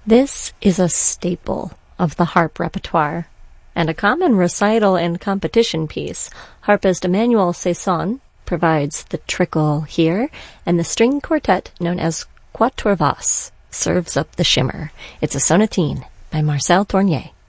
This is a staple of the harp repertoire, and a common recital and competition piece. Harpist Emmanuel Saison provides the trickle here, and the string quartet, known as Quatuor Vos, serves up the shimmer. It's a sonatine by Marcel Tournier.